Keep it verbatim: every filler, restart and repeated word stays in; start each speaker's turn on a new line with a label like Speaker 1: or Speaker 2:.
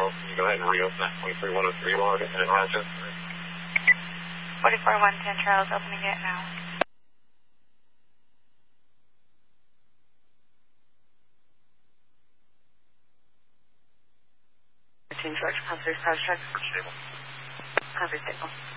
Speaker 1: Charles. Can you go ahead and reopen that twenty-three one oh three log and attach it?
Speaker 2: forty-four one ten Charles, opening it now. Team George, Concerts, Cross Check.
Speaker 1: Stable.
Speaker 2: Concerts, stable.